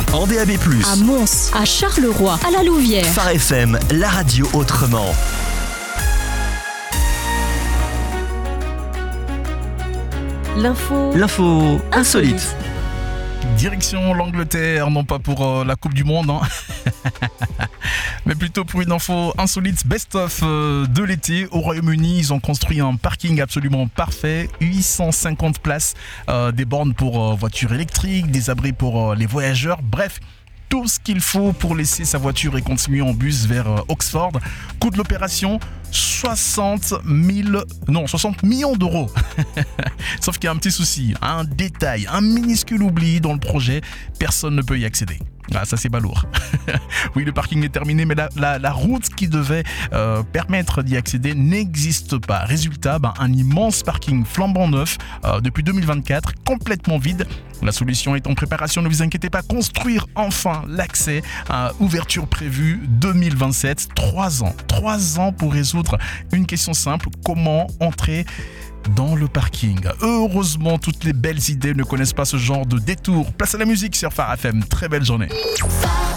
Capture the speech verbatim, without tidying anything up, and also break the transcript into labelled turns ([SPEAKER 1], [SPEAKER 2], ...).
[SPEAKER 1] en D A B plus,
[SPEAKER 2] à Mons, à Charleroi, à la Louvière.
[SPEAKER 1] Phare F M, la radio autrement.
[SPEAKER 2] L'info.
[SPEAKER 1] L'info insolite.
[SPEAKER 3] Direction l'Angleterre, non pas pour euh, la Coupe du Monde, hein. mais plutôt pour une info insolite best-of euh, de l'été. Au Royaume-Uni, ils ont construit un parking absolument parfait, huit cent cinquante places, euh, des bornes pour euh, voitures électriques, des abris pour euh, les voyageurs, bref, tout ce qu'il faut pour laisser sa voiture et continuer en bus vers euh, Oxford. Coût de l'opération, soixante mille, non, soixante millions d'euros. Sauf qu'il y a un petit souci, un détail, un minuscule oubli dans le projet, personne ne peut y accéder. Ah, ça c'est balourd. Oui, le parking est terminé, mais la, la, la route qui devait euh, permettre d'y accéder n'existe pas. Résultat, ben, un immense parking flambant neuf euh, depuis deux mille vingt-quatre, complètement vide. La solution est en préparation, ne vous inquiétez pas, construire enfin l'accès à ouverture prévue deux mille vingt-sept. Trois ans, trois ans pour résoudre une question simple, comment entrer dans le parking. Heureusement, toutes les belles idées ne connaissent pas ce genre de détour. Place à la musique sur Phare F M. Très belle journée.